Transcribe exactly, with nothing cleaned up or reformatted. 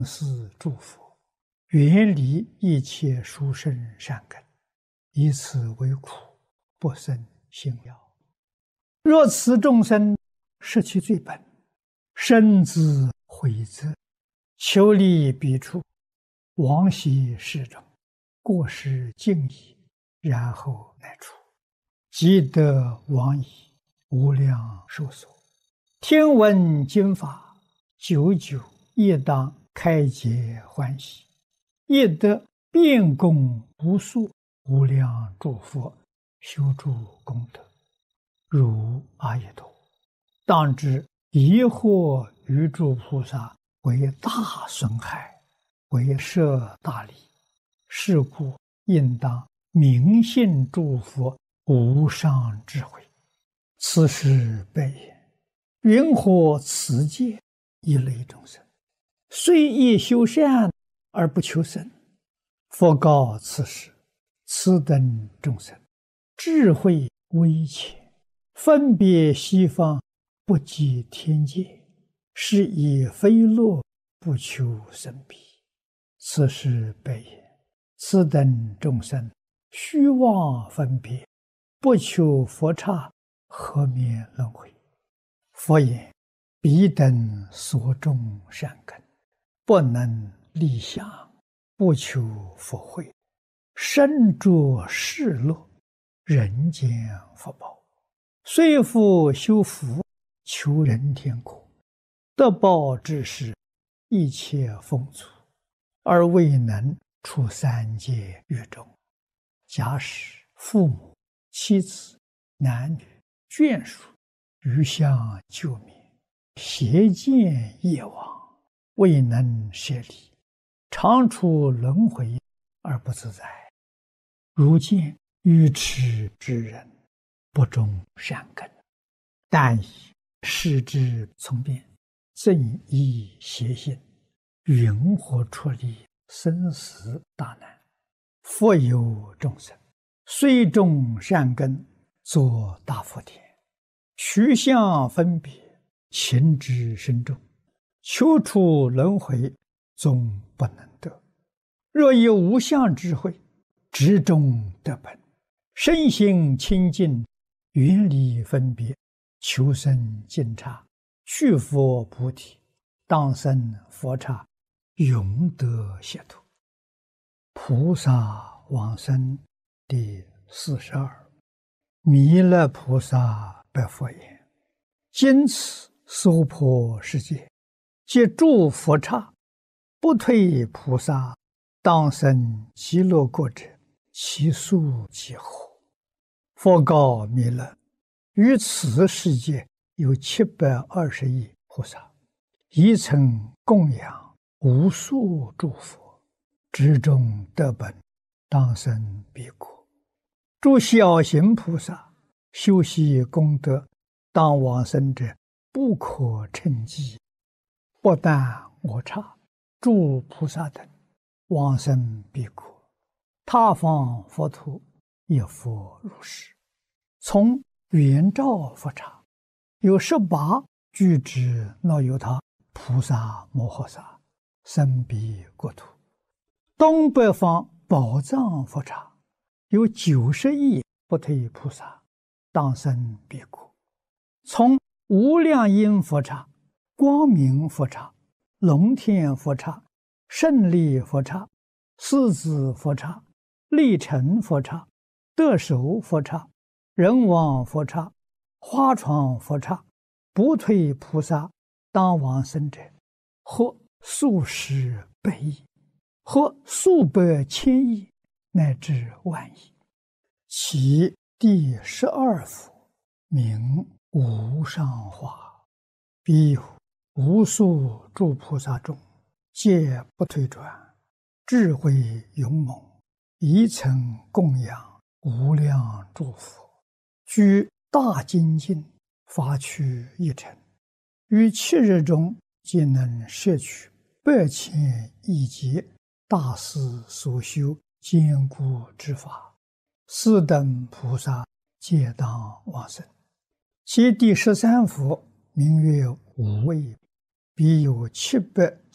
是诸佛，远离一切殊胜善根，以此为苦，不生信要。若此众生失其最本，深自悔责，求离彼处，往昔世中，过失尽已，然后乃出，即得往矣，无量寿所。听闻经法，久久亦当开解欢喜，亦得遍供无数无量诸佛修诸功德，如阿逸多。当知疑惑于诸菩萨为大损害，为摄大利，是故应当明信诸佛无上智慧。此时悲言：云何此界一类众生，虽亦修善而不求生？佛告此时：此等众生智慧微浅，分别西方，不及天界，是以非乐不求生彼。此时悲言：此等众生虚妄分别，不求佛刹，何免轮回？佛言：彼等所种善根，不能立想，不求佛慧，身着世乐，人间福报，虽复修福，求人天国，得报之时，一切丰足，而未能出三界狱中。假使父母、妻子、男女、眷属余相救灭，邪见业往，未能舍离，常处轮回而不自在。如见愚痴之人，不种善根，但以视之从变，正依邪心，云何出离生死大难？复有众生，虽种善根，作大福田，取相分别，情之深重，求出轮回，终不能得。若有无相智慧，执中得本，身心清净，远离分别，求生净刹，去佛菩提，当生佛刹，永得解脱。菩萨往生第四十二。弥勒菩萨白佛言：今此娑婆世界，皆诸佛刹，不退菩萨，当生极乐国者，其数几何？佛告弥勒：于此世界有七百二十亿菩萨，一曾供养无数诸佛，执中得本，当生彼国。诸小行菩萨修习功德，当往生者不可称计。不但我刹，诸菩萨等往生彼国，他方佛土也复如是。从圆照佛刹，有十八具之那由他菩萨摩诃萨生彼国土。东北方宝藏佛刹，有九十亿不退菩萨，当生彼国。从无量音佛刹、光明佛刹、龙天佛刹、胜利佛刹、狮子佛刹、力成佛刹、得手佛刹、人王佛刹、花床佛刹，不退菩萨当往生者，或数十百亿，或数百千亿，乃至万亿。其第十二佛名无上化，彼有无数诸菩萨中，皆不退转，智慧勇猛，一曾供养无量诸佛，居大精进，发趣一尘，于七日中皆能摄取百千亿劫大师所修坚固之法，四等菩萨皆当往生。其第十三佛名曰无畏，彼有七百